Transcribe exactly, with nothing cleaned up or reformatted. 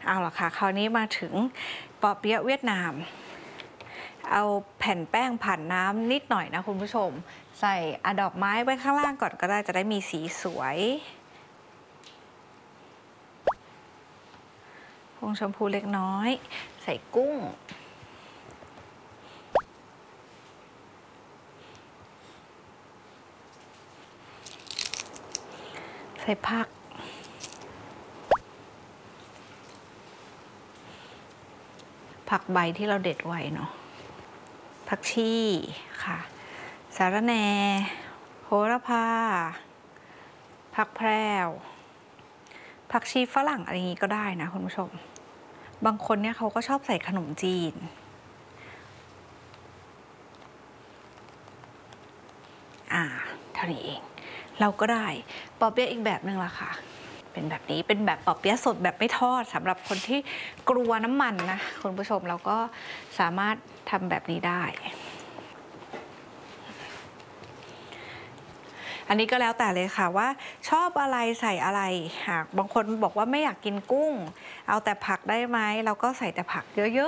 เอาล่ะค่ะคราวนี้มาถึงปอเปี๊ยะเวียดนามเอาแผ่นแป้งผ่านน้ำนิดหน่อยนะคุณผู้ชมใส่อะดอกไม้ไว้ข้างล่างก่อนก็ได้จะได้มีสีสวยผงชมพูเล็กน้อยใส่กุ้งใส่ผักผักใบที่เราเด็ดไว้เนาะผักชีค่ะสาระแหน่โหระพาผักแพรวผักชีฝรั่งอะไรอย่างนี้ก็ได้นะคุณผู้ชมบางคนเนี่ยเขาก็ชอบใส่ขนมจีนอ่าเท่านี้เองเราก็ได้ปอเปี๊ยะอีกแบบหนึ่งละค่ะเป็นแบบนี้เป็นแบบปอเปี๊ยะสดแบบไม่ทอดสำหรับคนที่กลัวน้ำมันนะคุณผู้ชมเราก็สามารถทำแบบนี้ได้อันนี้ก็แล้วแต่เลยค่ะว่าชอบอะไรใส่อะไรหากบางคนบอกว่าไม่อยากกินกุ้งเอาแต่ผักได้ไหมเราก็ใส่แต่ผักเยอะๆ